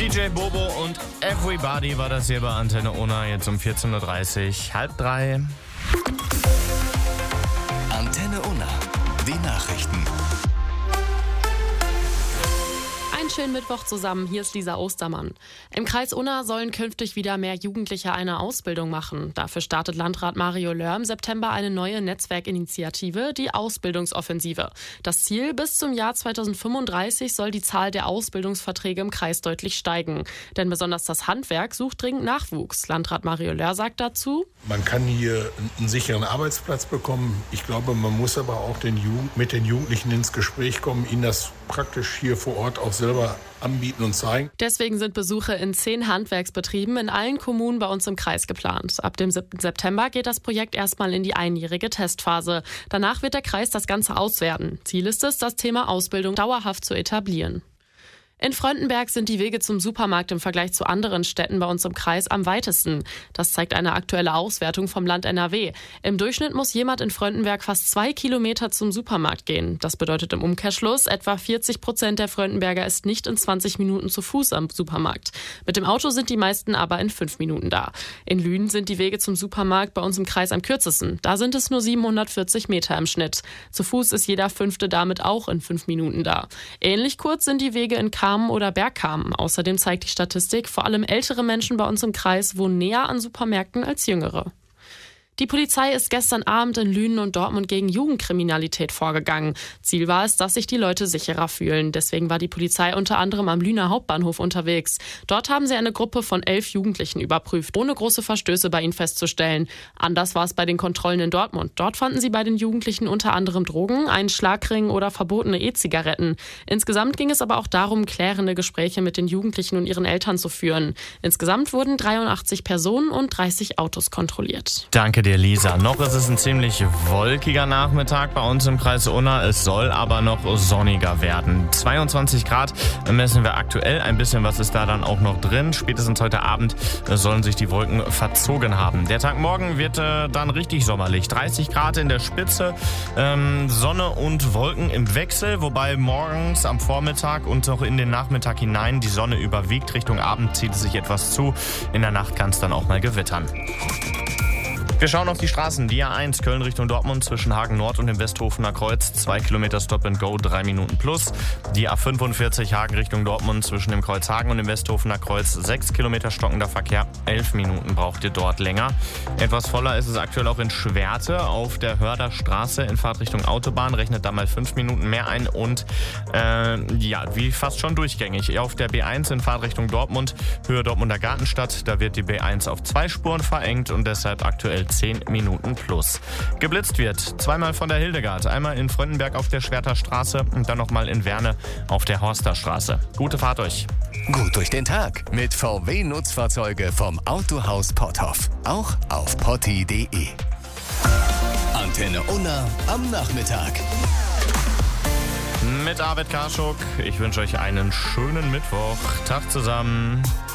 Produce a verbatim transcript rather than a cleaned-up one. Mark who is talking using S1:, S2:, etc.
S1: D J Bobo und Everybody war das hier bei Antenne Unna, jetzt um vierzehn Uhr dreißig, halb drei.
S2: Antenne Unna, die Nachrichten.
S3: Einen schönen Mittwoch zusammen, hier ist Lisa Ostermann. Im Kreis Unna sollen künftig wieder mehr Jugendliche eine Ausbildung machen. Dafür startet Landrat Mario Löhr im September eine neue Netzwerkinitiative, die Ausbildungsoffensive. Das Ziel, bis zum Jahr zweitausendfünfunddreißig soll die Zahl der Ausbildungsverträge im Kreis deutlich steigen. Denn besonders das Handwerk sucht dringend Nachwuchs. Landrat Mario Löhr sagt dazu:
S4: Man kann hier einen sicheren Arbeitsplatz bekommen. Ich glaube, man muss aber auch den Jugend- mit den Jugendlichen ins Gespräch kommen, ihnen das praktisch hier vor Ort auch selber anbieten und zeigen.
S3: Deswegen sind Besuche in zehn Handwerksbetrieben in allen Kommunen bei uns im Kreis geplant. Ab dem siebten September geht das Projekt erstmal in die einjährige Testphase. Danach wird der Kreis das Ganze auswerten. Ziel ist es, das Thema Ausbildung dauerhaft zu etablieren. In Fröndenberg sind die Wege zum Supermarkt im Vergleich zu anderen Städten bei uns im Kreis am weitesten. Das zeigt eine aktuelle Auswertung vom Land N R W. Im Durchschnitt muss jemand in Fröndenberg fast zwei Kilometer zum Supermarkt gehen. Das bedeutet im Umkehrschluss, etwa vierzig Prozent der Fröndenberger ist nicht in zwanzig Minuten zu Fuß am Supermarkt. Mit dem Auto sind die meisten aber in fünf Minuten da. In Lünen sind die Wege zum Supermarkt bei uns im Kreis am kürzesten. Da sind es nur siebenhundertvierzig Meter im Schnitt. Zu Fuß ist jeder Fünfte damit auch in fünf Minuten da. Ähnlich kurz sind die Wege in Kamen oder Bergkamen. Außerdem zeigt die Statistik, vor allem ältere Menschen bei uns im Kreis wohnen näher an Supermärkten als jüngere. Die Polizei ist gestern Abend in Lünen und Dortmund gegen Jugendkriminalität vorgegangen. Ziel war es, dass sich die Leute sicherer fühlen. Deswegen war die Polizei unter anderem am Lüner Hauptbahnhof unterwegs. Dort haben sie eine Gruppe von elf Jugendlichen überprüft, ohne große Verstöße bei ihnen festzustellen. Anders war es bei den Kontrollen in Dortmund. Dort fanden sie bei den Jugendlichen unter anderem Drogen, einen Schlagring oder verbotene E-Zigaretten. Insgesamt ging es aber auch darum, klärende Gespräche mit den Jugendlichen und ihren Eltern zu führen. Insgesamt wurden dreiundachtzig Personen und dreißig Autos kontrolliert.
S1: Danke dir, Lisa. Noch ist es ein ziemlich wolkiger Nachmittag bei uns im Kreis Unna. Es soll aber noch sonniger werden. zweiundzwanzig Grad messen wir aktuell. Ein bisschen was ist da dann auch noch drin. Spätestens heute Abend sollen sich die Wolken verzogen haben. Der Tag morgen wird äh, dann richtig sommerlich. dreißig Grad in der Spitze, ähm, Sonne und Wolken im Wechsel, wobei morgens am Vormittag und auch in den Nachmittag hinein die Sonne überwiegt. Richtung Abend zieht es sich etwas zu. In der Nacht kann es dann auch mal gewittern. Wir schauen auf die Straßen. Die A eins Köln Richtung Dortmund zwischen Hagen Nord und dem Westhofener Kreuz. zwei Kilometer Stop and Go, drei Minuten plus. Die A fünfundvierzig Hagen Richtung Dortmund zwischen dem Kreuz Hagen und dem Westhofener Kreuz. sechs Kilometer stockender Verkehr. elf Minuten braucht ihr dort länger. Etwas voller ist es aktuell auch in Schwerte auf der Hörder Straße in Fahrtrichtung Autobahn. Rechnet da mal fünf Minuten mehr ein. Und äh, ja, wie fast schon durchgängig. Auf der B eins in Fahrtrichtung Dortmund, Höhe Dortmunder Gartenstadt. Da wird die B eins auf zwei Spuren verengt und deshalb aktuell zehn Minuten plus. Geblitzt wird zweimal von der Hildegard, einmal in Fröndenberg auf der Schwerter Straße und dann nochmal in Werne auf der Horster Straße. Gute Fahrt euch.
S2: Gut durch den Tag mit V W-Nutzfahrzeuge vom Autohaus Potthoff. Auch auf potti punkt de. Antenne Unna am Nachmittag.
S1: Mit Arvid Karschuk. Ich wünsche euch einen schönen Mittwoch. Tag zusammen.